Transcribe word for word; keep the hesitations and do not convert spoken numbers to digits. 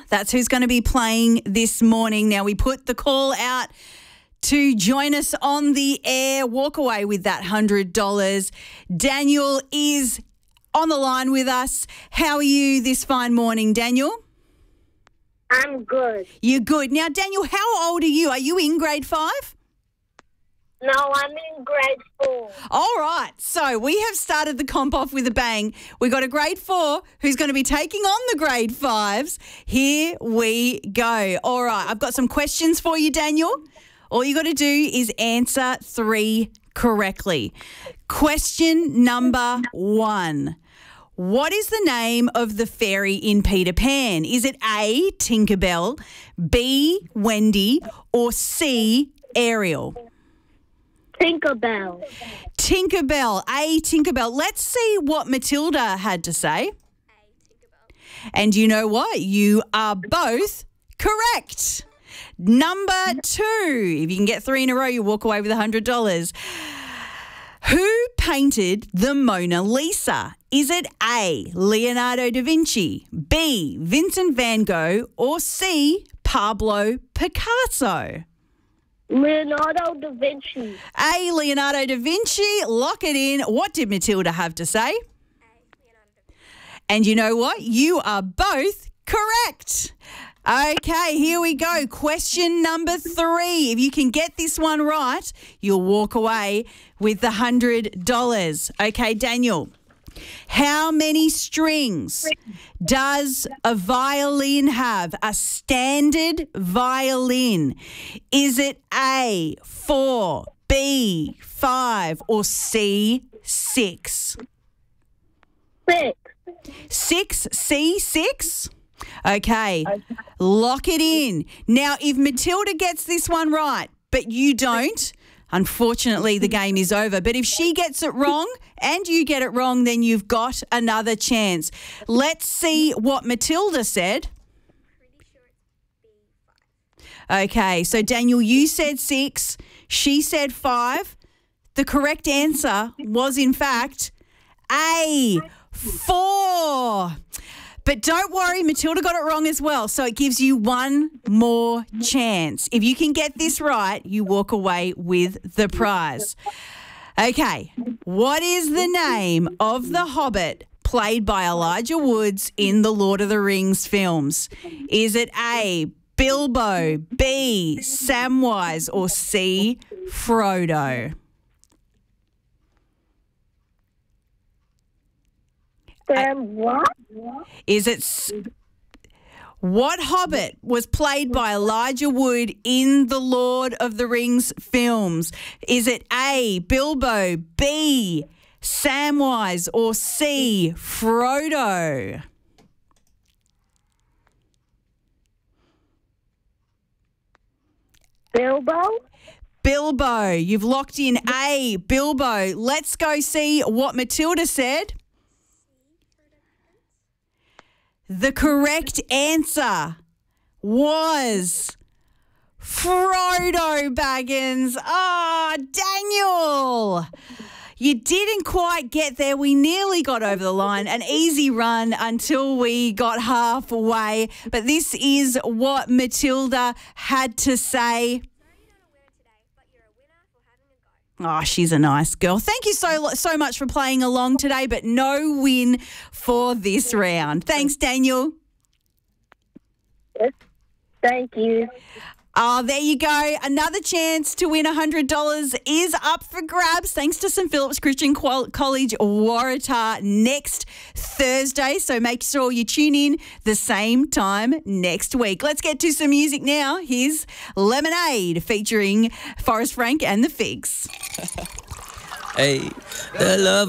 That's who's going to be playing this morning. Now, we put the call out to join us on the air. Walk away with that one hundred dollars. Daniel is on the line with us. How are you this fine morning, Daniel? I'm good. You're good. Now, Daniel, how old are you? Are you in grade five? No, I'm in grade four. All right. So we have started the comp off with a bang. We got a grade four who's going to be taking on the grade fives. Here we go. All right. I've got some questions for you, Daniel. All you got to do is answer three correctly. Question number one. What is the name of the fairy in Peter Pan? Is it A, Tinkerbell, B, Wendy, or C, Ariel? Tinkerbell. Tinkerbell, A, Tinkerbell. Let's see what Matilda had to say. And you know what? You are both correct. Number two. If you can get three in a row, you walk away with one hundred dollars. Who painted the Mona Lisa? Is it A, Leonardo da Vinci, B, Vincent van Gogh, or C, Pablo Picasso? Leonardo da Vinci. A, Leonardo da Vinci. Lock it in. What did Matilda have to say? And you know what? You are both correct. Okay, here we go. Question number three. If you can get this one right, you'll walk away with the one hundred dollars. Okay, Daniel, how many strings does a violin have? A standard violin. Is it A, four, B, five, or C, six? Six. Six, C, six? Okay, lock it in. Now, if Matilda gets this one right, but you don't, unfortunately, the game is over. But if she gets it wrong and you get it wrong, then you've got another chance. Let's see what Matilda said. Okay, so Daniel, you said six. She said five. The correct answer was, in fact, A, four. But don't worry, Matilda got it wrong as well, so it gives you one more chance. If you can get this right, you walk away with the prize. Okay, what is the name of the Hobbit played by Elijah Woods in the Lord of the Rings films? Is it A, Bilbo, B, Samwise, or C, Frodo? Sam what? Is it s- what Hobbit was played by Elijah Wood in the Lord of the Rings films? Is it A, Bilbo, B, Samwise, or C, Frodo? Bilbo? Bilbo. You've locked in A, Bilbo. Let's go see what Matilda said. The correct answer was Frodo Baggins. Ah, oh, Daniel, you didn't quite get there. We nearly got over the line. An easy run until we got halfway. But this is what Matilda had to say. Oh, she's a nice girl. Thank you so so much for playing along today, but no win for this round. Thanks, Daniel. Yes. Thank you. Oh, there you go. Another chance to win one hundred dollars is up for grabs thanks to Saint Philip's Christian College, Waratah, next Thursday. So make sure you tune in the same time next week. Let's get to some music now. Here's Lemonade featuring Forrest Frank and the Figs. Hey, the love.